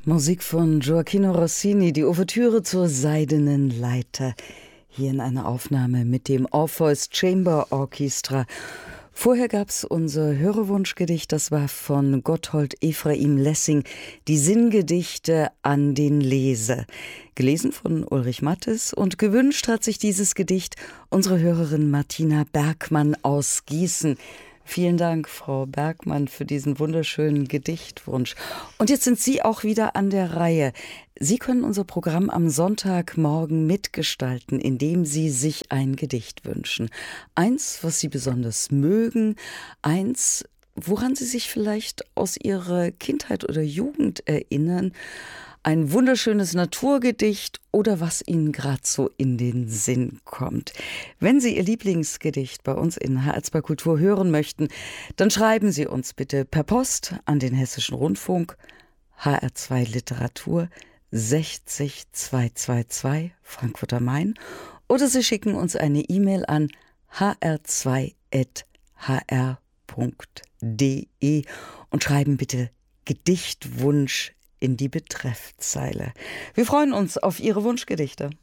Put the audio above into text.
Musik von Gioacchino Rossini, die Ouvertüre zur Seidenen Leiter. Hier in einer Aufnahme mit dem Orpheus Chamber Orchestra. Vorher gab es unser Hörerwunschgedicht, das war von Gotthold Ephraim Lessing, die Sinngedichte an den Leser. Gelesen von Ulrich Mattes und gewünscht hat sich dieses Gedicht unsere Hörerin Martina Bergmann aus Gießen. Vielen Dank, Frau Bergmann, für diesen wunderschönen Gedichtwunsch. Und jetzt sind Sie auch wieder an der Reihe. Sie können unser Programm am Sonntagmorgen mitgestalten, indem Sie sich ein Gedicht wünschen. Eins, was Sie besonders mögen, eins, woran Sie sich vielleicht aus Ihrer Kindheit oder Jugend erinnern, ein wunderschönes Naturgedicht oder was Ihnen gerade so in den Sinn kommt. Wenn Sie Ihr Lieblingsgedicht bei uns in HR2 Kultur hören möchten, dann schreiben Sie uns bitte per Post an den Hessischen Rundfunk, HR2 Literatur 60222 Frankfurt am Main, oder Sie schicken uns eine E-Mail an hr2@hr.de und schreiben bitte Gedichtwunsch in die Betreffzeile. Wir freuen uns auf Ihre Wunschgedichte.